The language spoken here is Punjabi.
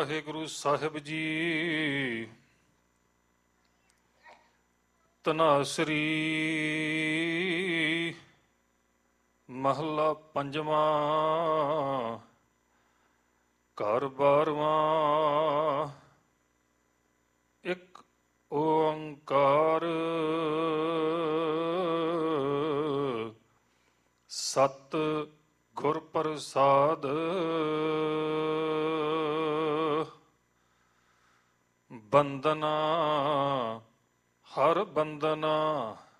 ਵਾਹਿਗੁਰੂ ਸਾਹਿਬ ਜੀ। ਧਨਾਸਰੀ ਮਹੱਲਾ ਪੰਜਵਾਂ। ਘਰ ਬਾਰਵਾਂ। ਇੱਕ ਓੰਕਾਰ ਸਤ ਗੁਰ ਪ੍ਰਸਾਦ। ਬੰਦਨਾ ਹਰ ਬੰਦਨਾ